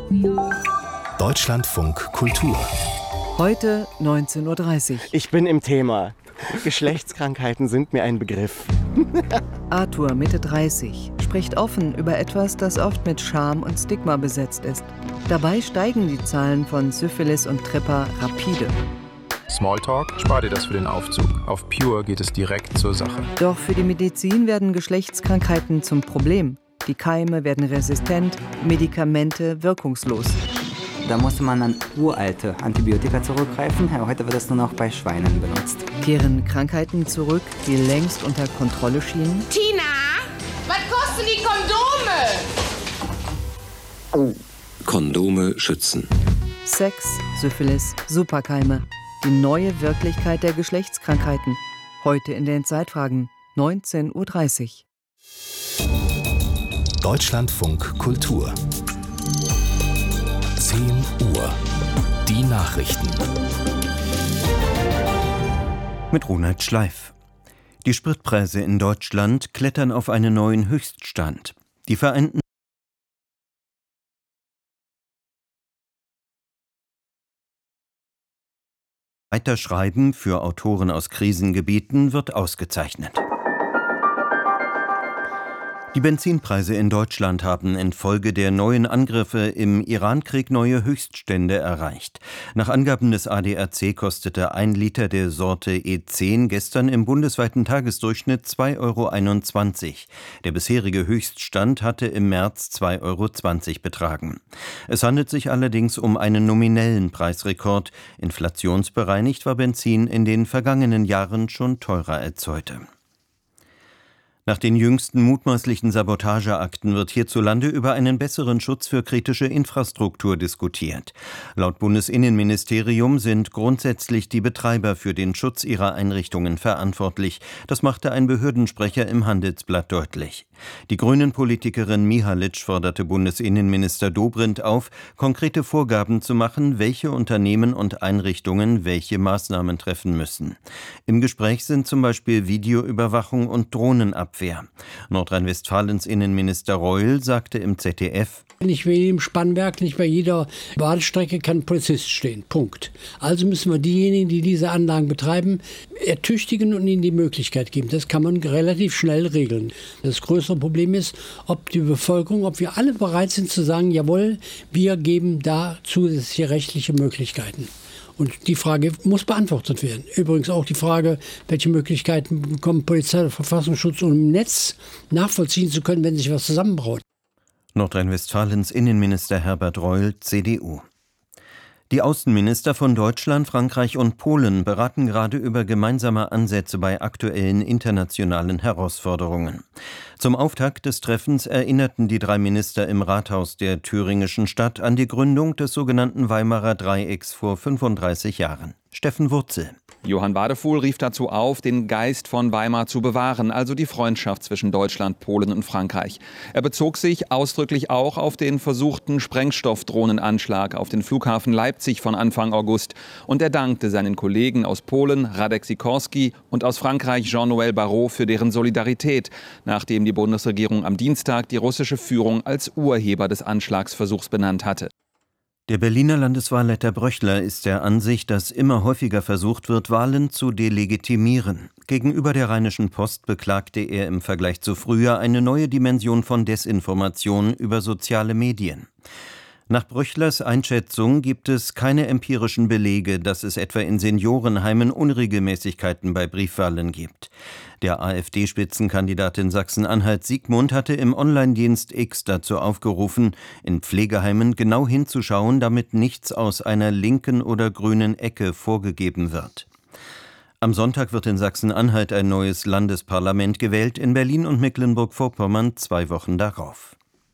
Deutschlandfunk Kultur. Heute 19:30 Uhr. Ich bin im Thema. Geschlechtskrankheiten sind mir ein Begriff. Arthur, Mitte 30, spricht offen über etwas, das oft mit Scham und Stigma besetzt ist. Dabei steigen die Zahlen von Syphilis und Tripper rapide. Smalltalk, spar dir das für den Aufzug. Auf Pure geht es direkt zur Sache. Doch für die Medizin werden Geschlechtskrankheiten zum Problem. Die Keime werden resistent, Medikamente wirkungslos. Da musste man an uralte Antibiotika zurückgreifen. Heute wird das nur noch bei Schweinen benutzt. Kehren Krankheiten zurück, die längst unter Kontrolle schienen? Tina, was kosten die Kondome? Kondome schützen. Sex, Syphilis, Superkeime. Die neue Wirklichkeit der Geschlechtskrankheiten. Heute in den Zeitfragen, 19:30 Uhr. Deutschlandfunk Kultur. 10 Uhr. Die Nachrichten. Mit Ronald Schleif. Die Spritpreise in Deutschland klettern auf einen neuen Höchststand. Die Vereinten Weiterschreiben für Autoren aus Krisengebieten wird ausgezeichnet. Die Benzinpreise in Deutschland haben infolge der neuen Angriffe im Irankrieg neue Höchststände erreicht. Nach Angaben des ADAC kostete 1 Liter der Sorte E10 gestern im bundesweiten Tagesdurchschnitt 2,21 €. Der bisherige Höchststand hatte im März 2,20 € betragen. Es handelt sich allerdings um einen nominellen Preisrekord. Inflationsbereinigt war Benzin in den vergangenen Jahren schon teurer als heute. Nach den jüngsten mutmaßlichen Sabotageakten wird hierzulande über einen besseren Schutz für kritische Infrastruktur diskutiert. Laut Bundesinnenministerium sind grundsätzlich die Betreiber für den Schutz ihrer Einrichtungen verantwortlich. Das machte ein Behördensprecher im Handelsblatt deutlich. Die Grünen-Politikerin Mihalic forderte Bundesinnenminister Dobrindt auf, konkrete Vorgaben zu machen, welche Unternehmen und Einrichtungen welche Maßnahmen treffen müssen. Im Gespräch sind zum Beispiel Videoüberwachung und Drohnenabwehr. Nordrhein-Westfalens Innenminister Reul sagte im ZDF: Nicht bei jedem Spannwerk, nicht bei jeder Bahnstrecke kann ein Polizist stehen. Punkt. Also müssen wir diejenigen, die diese Anlagen betreiben, ertüchtigen und ihnen die Möglichkeit geben. Das kann man relativ schnell regeln. Das größere Problem ist, ob die Bevölkerung, ob wir alle bereit sind zu sagen, jawohl, wir geben da zusätzliche rechtliche Möglichkeiten. Und die Frage muss beantwortet werden. Übrigens auch die Frage, welche Möglichkeiten bekommen Polizei und Verfassungsschutz, um im Netz nachvollziehen zu können, wenn sich was zusammenbraut. Nordrhein-Westfalens Innenminister Herbert Reul, CDU. Die Außenminister von Deutschland, Frankreich und Polen beraten gerade über gemeinsame Ansätze bei aktuellen internationalen Herausforderungen. Zum Auftakt des Treffens erinnerten die 3 Minister im Rathaus der thüringischen Stadt an die Gründung des sogenannten Weimarer Dreiecks vor 35 Jahren. Steffen Wurzel. Johann Wadefuhl rief dazu auf, den Geist von Weimar zu bewahren, also die Freundschaft zwischen Deutschland, Polen und Frankreich. Er bezog sich ausdrücklich auch auf den versuchten Sprengstoffdrohnenanschlag auf den Flughafen Leipzig von Anfang August. Und er dankte seinen Kollegen aus Polen, Radek Sikorski, und aus Frankreich, Jean-Noël Barrot, für deren Solidarität, nachdem die Bundesregierung am Dienstag die russische Führung als Urheber des Anschlagsversuchs benannt hatte. Der Berliner Landeswahlleiter Bröchler ist der Ansicht, dass immer häufiger versucht wird, Wahlen zu delegitimieren. Gegenüber der Rheinischen Post beklagte er im Vergleich zu früher eine neue Dimension von Desinformation über soziale Medien. Nach Bröchlers Einschätzung gibt es keine empirischen Belege, dass es etwa in Seniorenheimen Unregelmäßigkeiten bei Briefwahlen gibt. Der AfD-Spitzenkandidat in Sachsen-Anhalt Siegmund hatte im Online-Dienst X dazu aufgerufen, in Pflegeheimen genau hinzuschauen, damit nichts aus einer linken oder grünen Ecke vorgegeben wird. Am Sonntag wird in Sachsen-Anhalt ein neues Landesparlament gewählt, in Berlin und Mecklenburg-Vorpommern 2 Wochen darauf.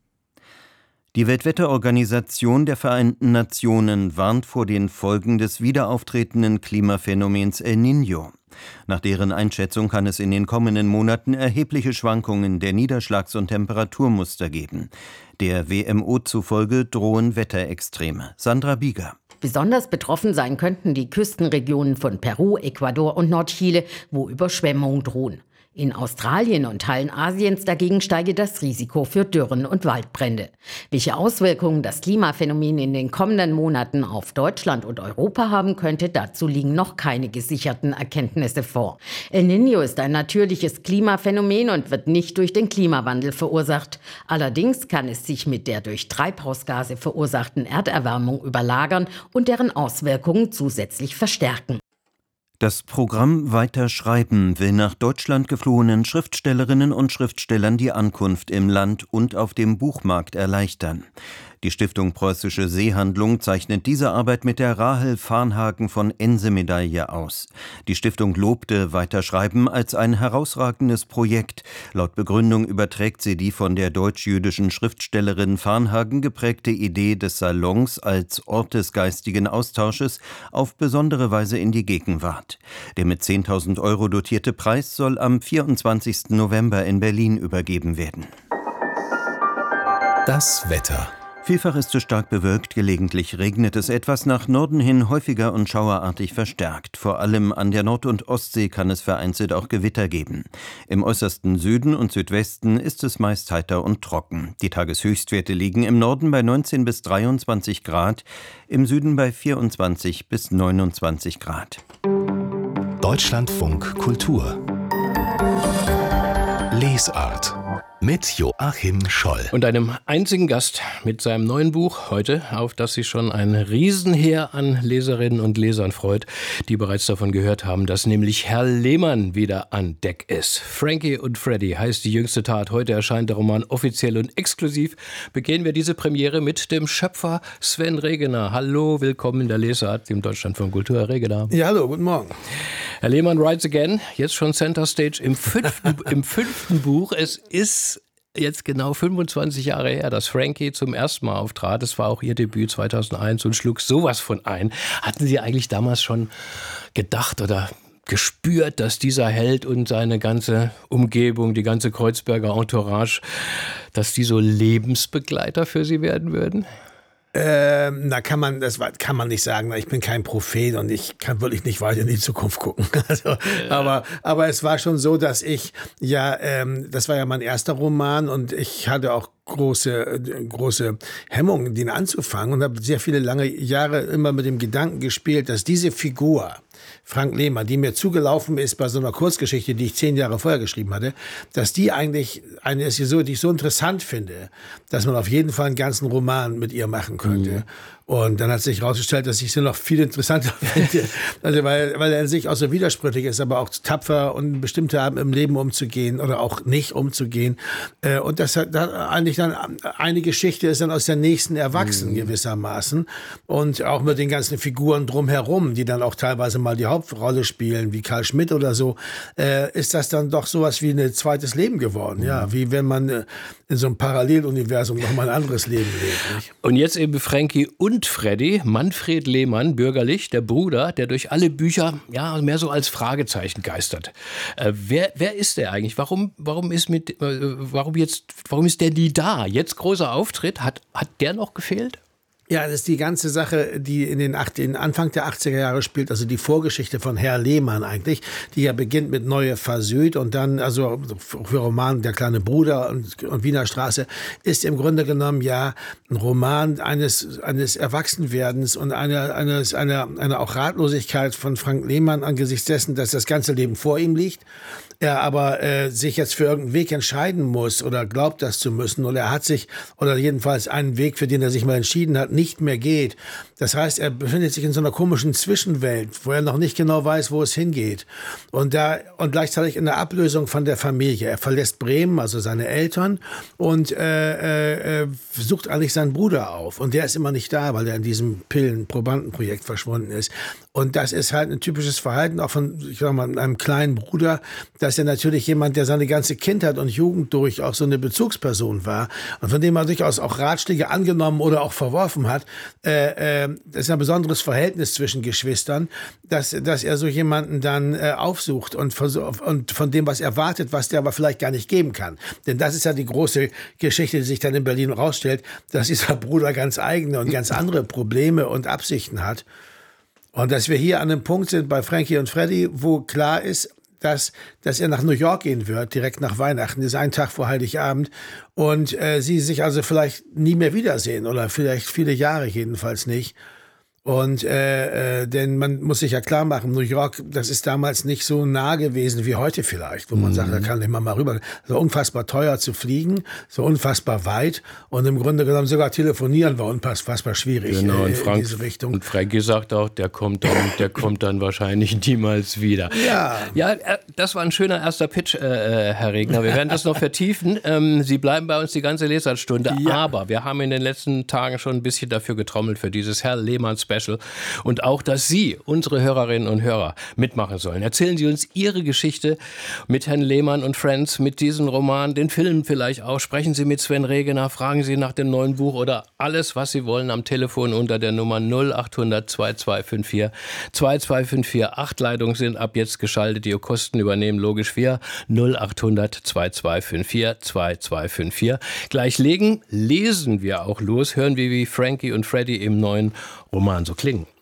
Die Weltwetterorganisation der Vereinten Nationen warnt vor den Folgen des wiederauftretenden Klimaphänomens El Niño. Nach deren Einschätzung kann es in den kommenden Monaten erhebliche Schwankungen der Niederschlags- und Temperaturmuster geben. Der WMO zufolge drohen Wetterextreme. Sandra Bieger. Besonders betroffen sein könnten die Küstenregionen von Peru, Ecuador und Nordchile, wo Überschwemmungen drohen. In Australien und Teilen Asiens dagegen steige das Risiko für Dürren und Waldbrände. Welche Auswirkungen das Klimaphänomen in den kommenden Monaten auf Deutschland und Europa haben könnte, dazu liegen noch keine gesicherten Erkenntnisse vor. El Niño ist ein natürliches Klimaphänomen und wird nicht durch den Klimawandel verursacht. Allerdings kann es sich mit der durch Treibhausgase verursachten Erderwärmung überlagern und deren Auswirkungen zusätzlich verstärken. Das Programm Weiterschreiben will nach Deutschland geflohenen Schriftstellerinnen und Schriftstellern die Ankunft im Land und auf dem Buchmarkt erleichtern. Die Stiftung Preußische Seehandlung zeichnet diese Arbeit mit der Rahel Farnhagen-von-Ense-Medaille aus. Die Stiftung lobte Weiterschreiben als ein herausragendes Projekt. Laut Begründung überträgt sie die von der deutsch-jüdischen Schriftstellerin Farnhagen geprägte Idee des Salons als Ort des geistigen Austausches auf besondere Weise in die Gegenwart. Der mit 10.000 € dotierte Preis soll am 24. November in Berlin übergeben werden. Das Wetter. Vielfach ist es stark bewölkt, gelegentlich regnet es etwas, nach Norden hin häufiger und schauerartig verstärkt. Vor allem an der Nord- und Ostsee kann es vereinzelt auch Gewitter geben. Im äußersten Süden und Südwesten ist es meist heiter und trocken. Die Tageshöchstwerte liegen im Norden bei 19 bis 23 Grad, im Süden bei 24 bis 29 Grad. Deutschlandfunk Kultur. Lesart. Mit Joachim Scholl. Und einem einzigen Gast mit seinem neuen Buch heute, auf das sich schon ein Riesenheer an Leserinnen und Lesern freut, die bereits davon gehört haben, dass nämlich Herr Lehmann wieder an Deck ist. Frankie und Freddy heißt die jüngste Tat. Heute erscheint der Roman offiziell und exklusiv. Beginnen wir diese Premiere mit dem Schöpfer Sven Regener. Hallo, willkommen in der Lesart, dem Deutschlandfunk Kultur. Herr Regener. Ja, hallo, guten Morgen. Herr Lehmann writes again, jetzt schon Center Stage im fünften Buch. Es ist jetzt genau 25 Jahre her, dass Frankie zum ersten Mal auftrat. Es war auch Ihr Debüt 2001 und schlug sowas von ein. Hatten Sie eigentlich damals schon gedacht oder gespürt, dass dieser Held und seine ganze Umgebung, die ganze Kreuzberger Entourage, dass die so Lebensbegleiter für Sie werden würden? Kann man nicht sagen. Ich bin kein Prophet und ich kann wirklich nicht weiter in die Zukunft gucken. Also, aber es war schon so, dass ich das war ja mein erster Roman und ich hatte auch große Hemmungen, den anzufangen und habe sehr viele lange Jahre immer mit dem Gedanken gespielt, dass diese Figur Frank Lehmann, die mir zugelaufen ist bei so einer Kurzgeschichte, die ich 10 Jahre vorher geschrieben hatte, dass die eigentlich eine ist, die ich so interessant finde, dass man auf jeden Fall einen ganzen Roman mit ihr machen könnte. Mhm. Und dann hat sich herausgestellt, dass ich sie noch viel interessanter finde. Also weil er in sich auch so widersprüchlich ist, aber auch tapfer und bestimmte haben im Leben umzugehen oder auch nicht umzugehen. Und das hat eigentlich dann eine Geschichte ist dann aus der nächsten erwachsen gewissermaßen. Und auch mit den ganzen Figuren drumherum, die dann auch teilweise mal die Hauptrolle spielen, wie Karl Schmidt oder so, ist das dann doch sowas wie ein zweites Leben geworden. Ja, wie wenn man in so einem Paralleluniversum noch mal ein anderes Leben lebt. Nicht? Und jetzt eben Frankie und Freddy, Manfred Lehmann, bürgerlich, der Bruder, der durch alle Bücher mehr so als Fragezeichen geistert. Wer ist der eigentlich? Warum ist der nie da? Jetzt großer Auftritt, hat der noch gefehlt? Ja, das ist die ganze Sache, die in Anfang der 80er Jahre spielt, also die Vorgeschichte von Herr Lehmann eigentlich, die ja beginnt mit Neue Versöhnt und dann, also für Roman Der kleine Bruder und Wiener Straße, ist im Grunde genommen ja ein Roman eines Erwachsenwerdens und einer auch Ratlosigkeit von Frank Lehmann angesichts dessen, dass das ganze Leben vor ihm liegt. Er aber sich jetzt für irgendeinen Weg entscheiden muss oder glaubt, das zu müssen oder er hat sich, oder jedenfalls einen Weg, für den er sich mal entschieden hat, nicht mehr geht. Das heißt, er befindet sich in so einer komischen Zwischenwelt, wo er noch nicht genau weiß, wo es hingeht. Und gleichzeitig in der Ablösung von der Familie. Er verlässt Bremen, also seine Eltern, und sucht eigentlich seinen Bruder auf. Und der ist immer nicht da, weil er in diesem Pillen-Probandenprojekt verschwunden ist. Und das ist halt ein typisches Verhalten auch von, ich sag mal, einem kleinen Bruder, dass er natürlich jemand, der seine ganze Kindheit und Jugend durch auch so eine Bezugsperson war und von dem er durchaus auch Ratschläge angenommen oder auch verworfen hat. Das ist ein besonderes Verhältnis zwischen Geschwistern, dass er so jemanden dann aufsucht und von dem was erwartet, was der aber vielleicht gar nicht geben kann. Denn das ist ja die große Geschichte, die sich dann in Berlin rausstellt, dass dieser Bruder ganz eigene und ganz andere Probleme und Absichten hat. Und dass wir hier an einem Punkt sind bei Frankie und Freddy, wo klar ist, dass er nach New York gehen wird, direkt nach Weihnachten. Das ist ein Tag vor Heiligabend. Und sie sich also vielleicht nie mehr wiedersehen oder vielleicht viele Jahre jedenfalls nicht. Und denn man muss sich ja klar machen, New York, das ist damals nicht so nah gewesen wie heute vielleicht, wo man sagt, da kann ich mal rüber. So unfassbar teuer zu fliegen, so unfassbar weit und im Grunde genommen sogar telefonieren war unfassbar schwierig in diese Richtung. Und Frankie sagt auch, der kommt dann wahrscheinlich niemals wieder. Ja, das war ein schöner erster Pitch, Herr Regner. Wir werden das noch vertiefen. Sie bleiben bei uns die ganze Leserstunde, aber wir haben in den letzten Tagen schon ein bisschen dafür getrommelt für dieses Herr Lehmann-Special. Und auch, dass Sie, unsere Hörerinnen und Hörer, mitmachen sollen. Erzählen Sie uns Ihre Geschichte mit Herrn Lehmann und Friends, mit diesem Roman, den Film vielleicht auch. Sprechen Sie mit Sven Regener, fragen Sie nach dem neuen Buch oder alles, was Sie wollen, am Telefon unter der Nummer 0800 2254 2254. 8 Leitungen sind ab jetzt geschaltet, die Kosten übernehmen logisch wir. 0800 2254 2254. Gleich lesen wir auch los, hören wir, wie Frankie und Freddy im neuen Roman so klingen.